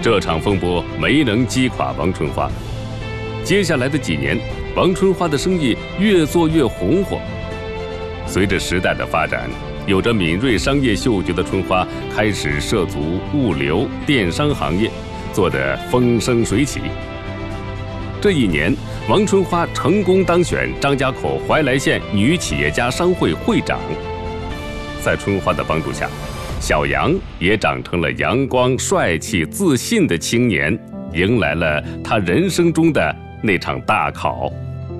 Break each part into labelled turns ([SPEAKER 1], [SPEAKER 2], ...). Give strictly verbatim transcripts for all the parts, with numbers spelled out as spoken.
[SPEAKER 1] 这场风波没能击垮王春花。接下来的几年，王春花的生意越做越红火。随着时代的发展，有着敏锐商业嗅觉的春花开始涉足物流、电商行业，做得风生水起。这一年，王春花成功当选张家口怀来县女企业家商会会长。在春花的帮助下，小杨也长成了阳光、帅气、自信的青年，迎来了他人生中的那场大考。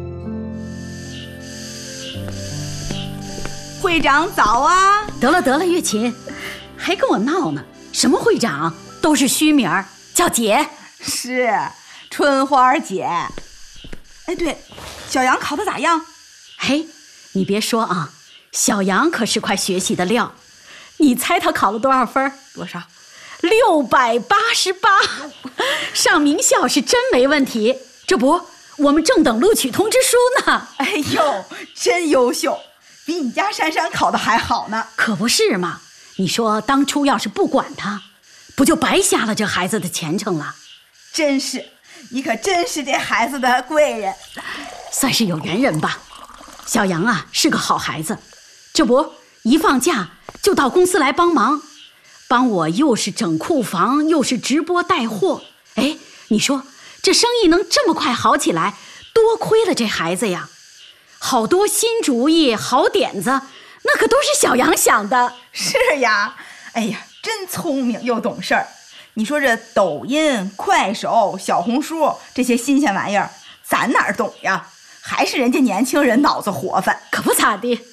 [SPEAKER 2] 会长早啊！
[SPEAKER 3] 得了得了，月琴，还跟我闹呢？什么会长，都是虚名儿，叫姐。
[SPEAKER 2] 是，春花姐。哎，对，小杨考得咋样？
[SPEAKER 3] 嘿，你别说啊，小杨可是块学习的料。你猜他考了多少分？
[SPEAKER 2] 多少？
[SPEAKER 3] 六百八十八，上名校是真没问题。这不，我们正等录取通知书呢。
[SPEAKER 2] 哎呦，真优秀，比你家珊珊考的还好呢。
[SPEAKER 3] 可不是嘛？你说当初要是不管他，不就白瞎了这孩子的前程了？
[SPEAKER 2] 真是，你可真是这孩子的贵人，
[SPEAKER 3] 算是有缘人吧。小杨啊，是个好孩子，这不一放假就到公司来帮忙，帮我又是整库房，又是直播带货。哎，你说这生意能这么快好起来，多亏了这孩子呀！好多新主意、好点子，那可都是小杨想的。
[SPEAKER 2] 是呀，哎呀，真聪明又懂事儿。你说这抖音、快手、小红书这些新鲜玩意儿，咱哪儿懂呀？还是人家年轻人脑子活泛。
[SPEAKER 3] 可不咋地。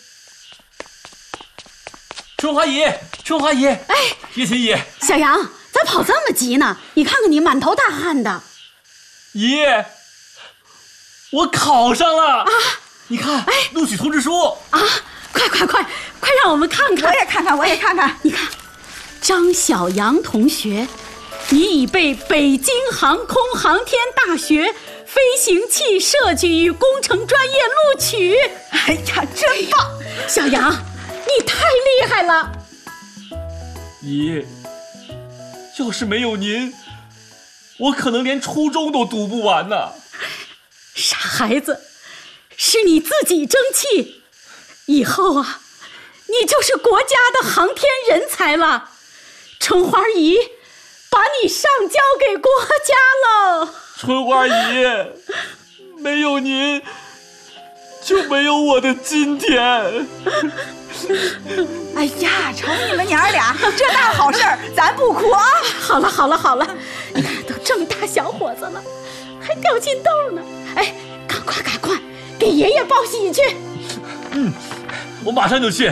[SPEAKER 4] 春花姨，春花姨，
[SPEAKER 3] 哎，
[SPEAKER 4] 月琴姨，
[SPEAKER 3] 小杨，咋跑这么急呢？你看看你满头大汗的。
[SPEAKER 4] 姨，我考上了
[SPEAKER 3] 啊！
[SPEAKER 4] 你看，哎，录取通知书
[SPEAKER 3] 啊！快快快快让我们看看！
[SPEAKER 2] 我也看看，我也看看。
[SPEAKER 3] 你看，张小杨同学，你已被北京航空航天大学飞行器设计与工程专业录取。
[SPEAKER 2] 哎呀，真棒！
[SPEAKER 3] 小杨，你太厉害了！
[SPEAKER 4] 姨，要是没有您，我可能连初中都读不完呢。
[SPEAKER 3] 傻孩子，是你自己争气，以后啊，你就是国家的航天人才了。春花姨把你上交给国家了。
[SPEAKER 4] 春花姨，没有您就没有我的今天。
[SPEAKER 2] 哎呀，瞅你们娘儿俩这大好事儿，咱不哭啊！
[SPEAKER 3] 好了好了好了，你看都这么大小伙子了，还掉金豆呢。哎，赶快赶快给爷爷报喜去。
[SPEAKER 4] 嗯，我马上就去。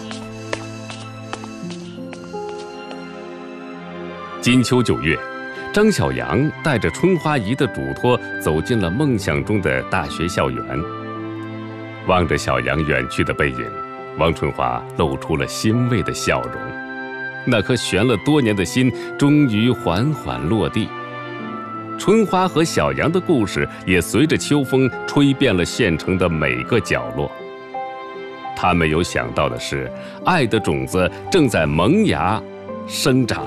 [SPEAKER 1] 金秋九月，张小杨带着春花姨的嘱托走进了梦想中的大学校园。望着小杨远去的背影，王春花露出了欣慰的笑容。那颗悬了多年的心终于缓缓落地。春花和小杨的故事也随着秋风吹遍了县城的每个角落。他没有想到的是，爱的种子正在萌芽生长。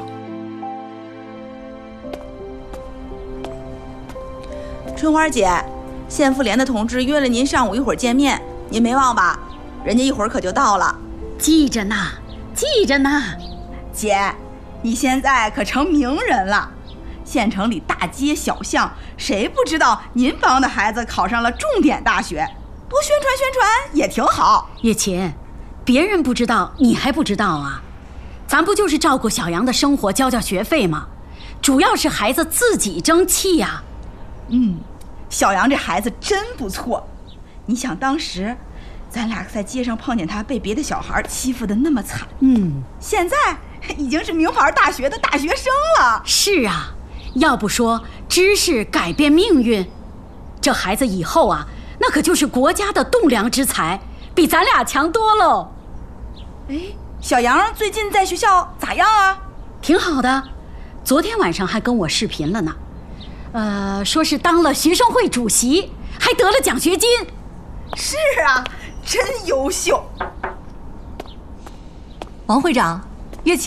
[SPEAKER 2] 春花姐，县妇联的同志约了您上午一会儿见面，您没忘吧？人家一会儿可就到了。
[SPEAKER 3] 记着呢，记着呢。
[SPEAKER 2] 姐，你现在可成名人了，县城里大街小巷，谁不知道您帮的孩子考上了重点大学？多宣传宣传也挺好。
[SPEAKER 3] 月琴，别人不知道，你还不知道啊？咱不就是照顾小杨的生活，交交学费吗？主要是孩子自己争气呀。
[SPEAKER 2] 嗯，小杨这孩子真不错。你想当时咱俩在街上碰见他被别的小孩欺负得那么惨，
[SPEAKER 3] 嗯，
[SPEAKER 2] 现在已经是名牌大学的大学生了。
[SPEAKER 3] 是啊，要不说知识改变命运，这孩子以后啊，那可就是国家的栋梁之才，比咱俩强多喽。
[SPEAKER 2] 哎，小杨最近在学校咋样啊？
[SPEAKER 3] 挺好的，昨天晚上还跟我视频了呢。呃，说是当了学生会主席，还得了奖学金。
[SPEAKER 2] 是啊，真优秀。
[SPEAKER 5] 王会长，